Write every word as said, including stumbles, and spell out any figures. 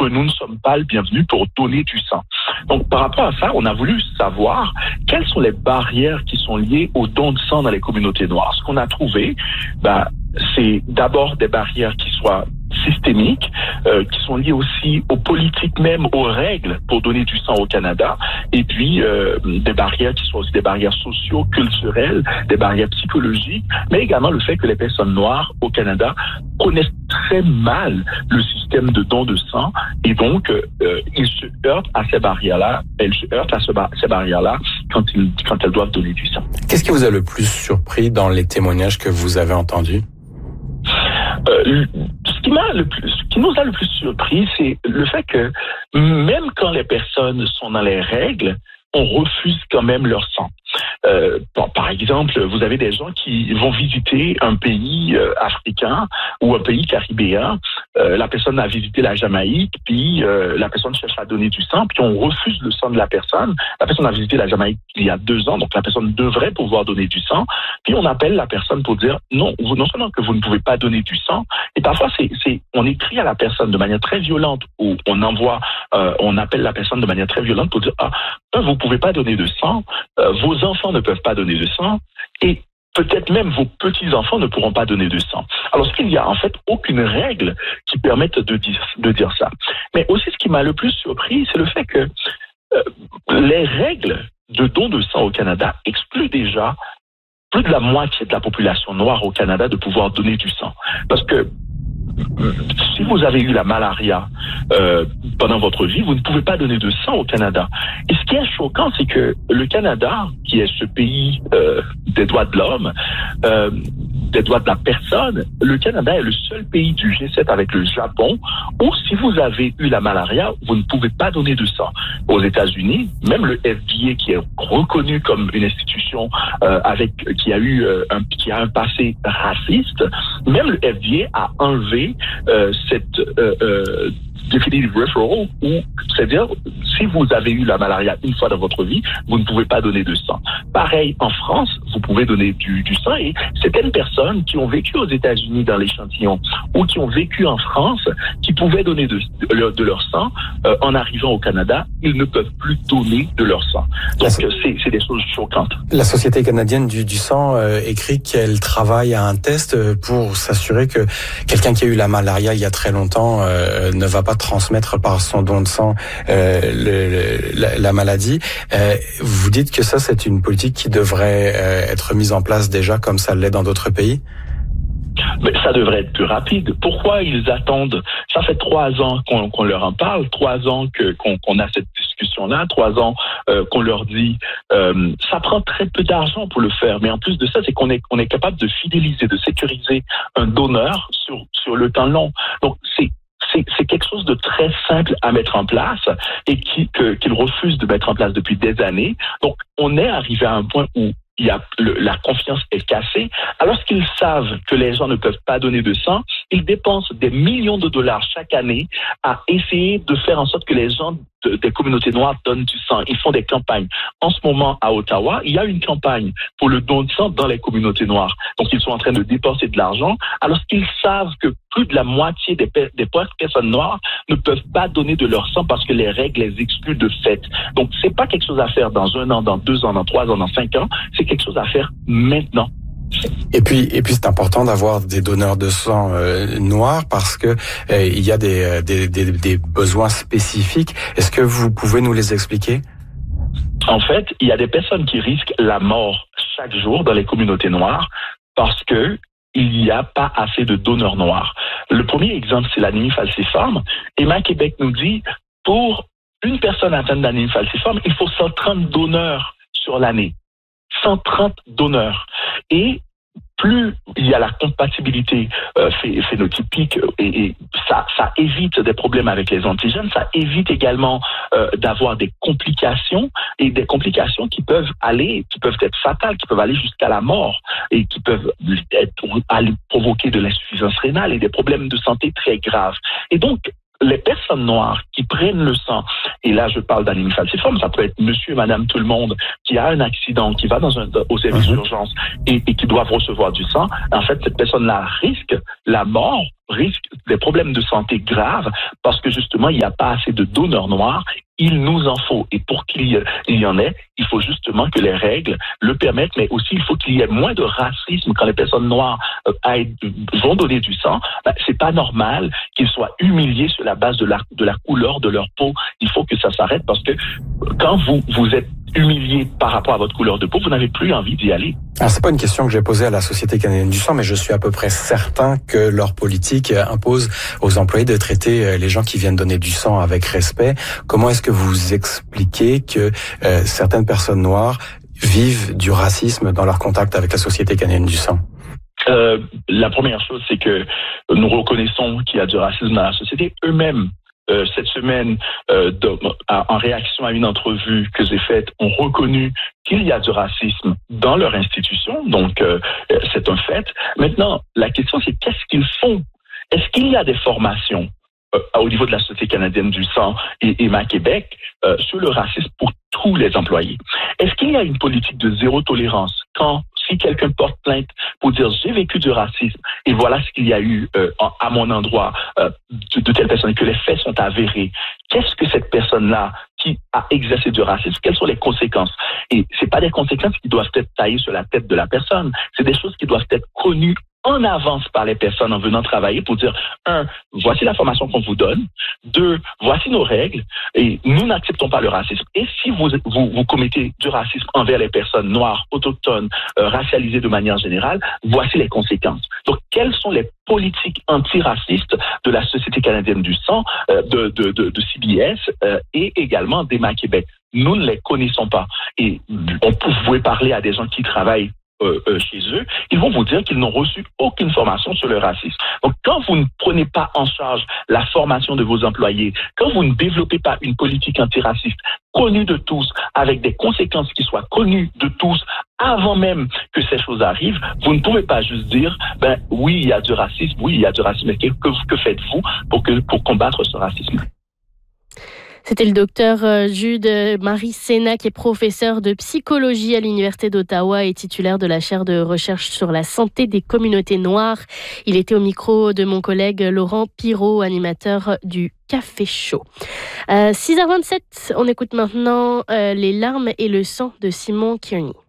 que nous ne sommes pas le bienvenu pour donner du sang. Donc, par rapport à ça, on a voulu savoir quelles sont les barrières qui sont liées au don de sang dans les communautés noires. Ce qu'on a trouvé, bah, c'est d'abord des barrières qui soient systémiques, euh, qui sont liées aussi aux politiques même, aux règles pour donner du sang au Canada, et puis euh, des barrières qui sont aussi des barrières socio-culturelles, des barrières psychologiques, mais également le fait que les personnes noires au Canada connaissent très mal le système de don de sang, et donc euh, ils se heurtent à ces barrières-là, elles se heurtent à ce bar- ces barrières-là quand, ils, quand elles doivent donner du sang. Qu'est-ce qui vous a le plus surpris dans les témoignages que vous avez entendus? Euh, ce qui m'a le plus, ce qui nous a le plus surpris, c'est le fait que même quand les personnes sont dans les règles, on refuse quand même leur sang. Euh, bon, par exemple, vous avez des gens qui vont visiter un pays euh, africain ou un pays caribéen. Euh, la personne a visité la Jamaïque, puis euh, la personne cherche à donner du sang, puis on refuse le sang de la personne. La personne a visité la Jamaïque il y a deux ans, donc la personne devrait pouvoir donner du sang. Puis on appelle la personne pour dire non, vous, non seulement que vous ne pouvez pas donner du sang, et parfois c'est, c'est on écrit à la personne de manière très violente, ou on envoie, euh, on appelle la personne de manière très violente pour dire ah, vous pouvez pas donner de sang, euh, vos enfants ne peuvent pas donner de sang, et peut-être même vos petits-enfants ne pourront pas donner de sang. Alors, qu'il n'y a en fait aucune règle qui permette de dire, de dire ça. Mais aussi, ce qui m'a le plus surpris, c'est le fait que euh, les règles de don de sang au Canada excluent déjà plus de la moitié de la population noire au Canada de pouvoir donner du sang. Parce que si vous avez eu la malaria euh, pendant votre vie, vous ne pouvez pas donner de sang au Canada. Et ce qui est choquant, c'est que le Canada, qui est ce pays euh, des droits de l'homme, euh, des droits de la personne, le Canada est le seul pays du G sept avec le Japon où si vous avez eu la malaria, vous ne pouvez pas donner de sang. Aux États-Unis, même le F D A, qui est reconnu comme une institution euh, avec qui a eu euh, un qui a un passé raciste, même le F D A a enlevé Euh, cette euh, euh, definitive referral, où, c'est-à-dire, si vous avez eu la malaria une fois dans votre vie, vous ne pouvez pas donner de sang. Pareil, en France, vous pouvez donner du, du sang, et certaines personnes qui ont vécu aux États-Unis dans l'échantillon, ou qui ont vécu en France, qui pouvaient donner de, de, leur, de leur sang, euh, en arrivant au Canada, ils ne peuvent plus donner de leur sang. Donc, so- c'est, c'est des choses choquantes. La Société canadienne du, du sang euh, écrit qu'elle travaille à un test pour s'assurer que quelqu'un qui a eu la malaria il y a très longtemps euh, ne va pas transmettre par son don de sang euh, le, le, la, la maladie. Euh, vous dites que ça, c'est une politique qui devrait euh, être mise en place déjà comme ça l'est dans d'autres pays? Mais ça devrait être plus rapide. Pourquoi ils attendent? Ça fait trois ans qu'on, qu'on leur en parle, trois ans que, qu'on, qu'on a cette discussion-là, trois ans euh, qu'on leur dit euh, ça prend très peu d'argent pour le faire. Mais en plus de ça, c'est qu'on est, on est capable de fidéliser, de sécuriser un donneur sur, sur le temps long. Donc, c'est C'est, c'est quelque chose de très simple à mettre en place et qui, que, qu'ils refusent de mettre en place depuis des années. Donc, on est arrivé à un point où il y a le, la confiance est cassée. Alors qu'ils savent que les gens ne peuvent pas donner de sang, ils dépensent des millions de dollars chaque année à essayer de faire en sorte que les gens de, des communautés noires donnent du sang. Ils font des campagnes. En ce moment, à Ottawa, il y a une campagne pour le don de sang dans les communautés noires. Donc, ils sont en train de dépenser de l'argent alors qu'ils savent que plus de la moitié des, pe- des personnes noires ne peuvent pas donner de leur sang parce que les règles les excluent de fait. Donc, c'est pas quelque chose à faire dans un an, dans deux ans, dans trois ans, dans cinq ans. C'est quelque chose à faire maintenant. Et puis, et puis, c'est important d'avoir des donneurs de sang euh, noirs parce que euh, il y a des, des, des, des besoins spécifiques. Est-ce que vous pouvez nous les expliquer? En fait, il y a des personnes qui risquent la mort chaque jour dans les communautés noires parce que il n'y a pas assez de donneurs noirs. Le premier exemple, c'est l'anémie falciforme. Emma Québec nous dit, pour une personne atteinte d'anémie falciforme, il faut cent trente donneurs sur l'année. cent trente donneurs. Et plus il y a la compatibilité euh, phénotypique et, et ça, ça évite des problèmes avec les antigènes, ça évite également euh, d'avoir des complications et des complications qui peuvent aller, qui peuvent être fatales, qui peuvent aller jusqu'à la mort et qui peuvent être, aller provoquer de l'insuffisance rénale et des problèmes de santé très graves. Et donc, les personnes noires qui prennent le sang et là je parle d'anémie falciforme, ça peut être monsieur et madame tout le monde qui a un accident, qui va dans un, au service Mmh. d'urgence et, et qui doivent recevoir du sang, en fait cette personne-là risque la mort, risque des problèmes de santé graves parce que justement il n'y a pas assez de donneurs noirs. Il nous en faut. Et pour qu'il y, il y en ait, il faut justement que les règles le permettent, mais aussi il faut qu'il y ait moins de racisme quand les personnes noires euh, aillent, vont donner du sang. Ben, c'est pas normal qu'ils soient humiliés sur la base de la, de la couleur de leur peau. Il faut que ça s'arrête parce que quand vous, vous êtes humilié par rapport à votre couleur de peau, vous n'avez plus envie d'y aller. Alors, c'est pas une question que j'ai posée à la Société canadienne du sang, mais je suis à peu près certain que leur politique impose aux employés de traiter les gens qui viennent donner du sang avec respect. Comment est-ce que vous expliquez que euh, certaines personnes noires vivent du racisme dans leur contact avec la Société canadienne du sang? Euh, la première chose, c'est que nous reconnaissons qu'il y a du racisme dans la société. Eux-mêmes, Euh, cette semaine, euh, de, à, en réaction à une entrevue que j'ai faite, ont reconnu qu'il y a du racisme dans leur institution. Donc, euh, c'est un fait. Maintenant, la question, c'est qu'est-ce qu'ils font? Est-ce qu'il y a des formations euh, au niveau de la Société canadienne du sang et E M A Québec euh, sur le racisme pour tous les employés? Est-ce qu'il y a une politique de zéro tolérance quand si quelqu'un porte plainte pour dire j'ai vécu du racisme et voilà ce qu'il y a eu euh, à mon endroit euh, de, de telle personne et que les faits sont avérés, qu'est-ce que cette personne-là qui a exercé du racisme, quelles sont les conséquences? Et c'est pas des conséquences qui doivent être taillées sur la tête de la personne, c'est des choses qui doivent être connues en avance par les personnes en venant travailler pour dire, un, voici la formation qu'on vous donne, deux, voici nos règles, et nous n'acceptons pas le racisme. Et si vous, vous, vous commettez du racisme envers les personnes noires, autochtones, euh, racialisées de manière générale, voici les conséquences. Donc, quelles sont les politiques antiracistes de la Société canadienne du sang, euh, de, de, de, de C B S euh, et également d'E M A Québec? Nous ne les connaissons pas. Et on peut, vous pouvez parler à des gens qui travaillent Euh, euh, chez eux, ils vont vous dire qu'ils n'ont reçu aucune formation sur le racisme. Donc, quand vous ne prenez pas en charge la formation de vos employés, quand vous ne développez pas une politique antiraciste connue de tous, avec des conséquences qui soient connues de tous, avant même que ces choses arrivent, vous ne pouvez pas juste dire, ben oui, il y a du racisme, oui, il y a du racisme, mais que, que, que faites-vous pour, que, pour combattre ce racisme? C'était le docteur Jude Marie Sénat, qui est professeur de psychologie à l'Université d'Ottawa et titulaire de la chaire de recherche sur la santé des communautés noires. Il était au micro de mon collègue Laurent Pirot, animateur du Café Chaud. Euh, six heures vingt-sept, on écoute maintenant euh, Les larmes et le sang de Simon Kearney.